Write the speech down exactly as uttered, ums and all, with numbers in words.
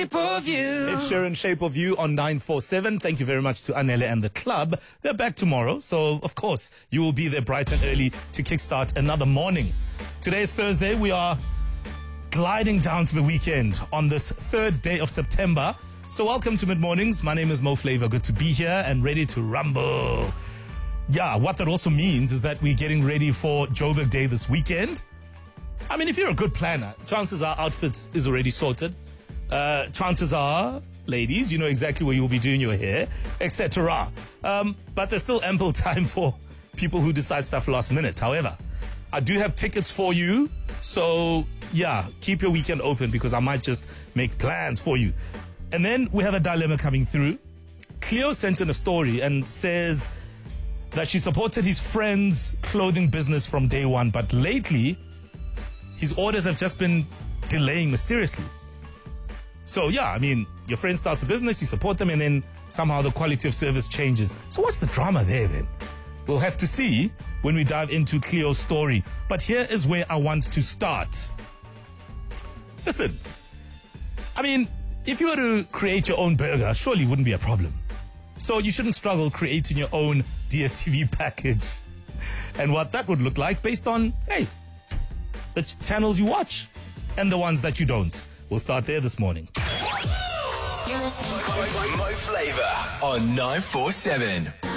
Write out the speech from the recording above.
Shape of You. It's Sharon, Shape of You on nine four seven. Thank you very much to Anele and the club. They're back tomorrow, so of course you will be there bright and early to kickstart another morning. Today is Thursday. We are gliding down to the weekend on this third day of September. So welcome to Mid Mornings. My name is Mo Flavor. Good to be here and ready to rumble. Yeah, what that also means is that we're getting ready for Joburg Day this weekend. I mean, if you're a good planner, chances are outfits is already sorted. Uh, chances are, ladies, you know exactly where you'll be doing your hair, et cetera. Um, but there's still ample time for people who decide stuff last minute. However, I do have tickets for you. So, yeah, keep your weekend open because I might just make plans for you. And then we have a dilemma coming through. Cleo sent in a story and says that she supported his friend's clothing business from day one, but lately his orders have just been delaying mysteriously. So yeah, I mean, your friend starts a business, you support them, and then somehow the quality of service changes. So what's the drama there then? We'll have to see when we dive into Cleo's story. But here is where I want to start. Listen, I mean, if you were to create your own burger, surely it wouldn't be a problem. So you shouldn't struggle creating your own D S T V package. And what that would look like based on, hey, the ch- channels you watch and the ones that you don't. We'll start there this morning. You're listening Mo Flavor on nine four seven.